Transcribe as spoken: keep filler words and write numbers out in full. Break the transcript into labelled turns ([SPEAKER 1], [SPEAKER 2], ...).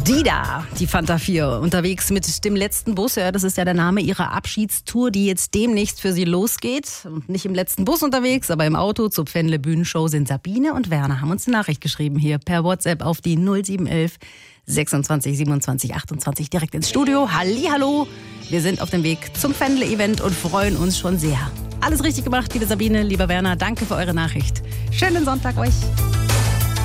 [SPEAKER 1] Dida, die Fanta vier, unterwegs mit dem letzten Bus. Ja, das ist ja der Name ihrer Abschiedstour, die jetzt demnächst für sie losgeht. Und nicht im letzten Bus unterwegs, aber im Auto zur Pfändle Bühnenshow sind Sabine und Werner. Haben uns eine Nachricht geschrieben hier per WhatsApp auf die null sieben eins eins sechsundzwanzig siebenundzwanzig achtundzwanzig direkt ins Studio. Hallihallo, wir sind auf dem Weg zum Pfändle-Event und freuen uns schon sehr. Alles richtig gemacht, liebe Sabine, lieber Werner. Danke für eure Nachricht. Schönen Sonntag euch.